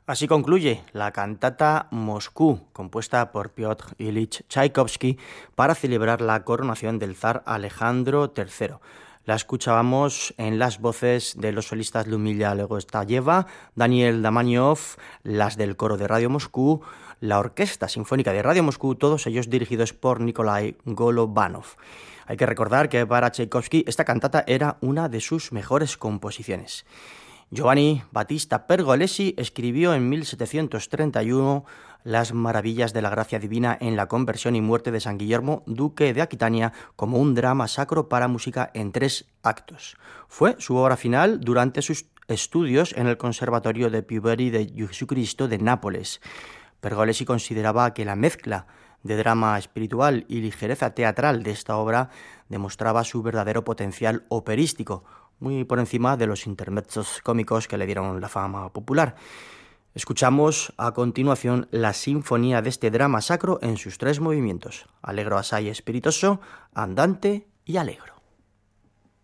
Así concluye la cantata Moscú, compuesta por Piotr Ilich Chaikovsky para celebrar la coronación del zar Alejandro III. La escuchábamos en las voces de los solistas Lumila Legostayeva, Daniel Damaniov, las del coro de Radio Moscú, la Orquesta Sinfónica de Radio Moscú, todos ellos dirigidos por Nikolai Golovanov. Hay que recordar que para Tchaikovsky esta cantata era una de sus mejores composiciones. Giovanni Battista Pergolesi escribió en 1731 Las maravillas de la gracia divina en la conversión y muerte de San Guillermo, duque de Aquitania, como un drama sacro para música en 3 actos. Fue su obra final durante sus estudios en el Conservatorio de Pioveri de Jesucristo de Nápoles. Pergolesi consideraba que la mezcla de drama espiritual y ligereza teatral de esta obra demostraba su verdadero potencial operístico, muy por encima de los intermezzos cómicos que le dieron la fama popular. Escuchamos a continuación la sinfonía de este drama sacro en sus 3 movimientos: allegro assai espiritoso, andante y allegro.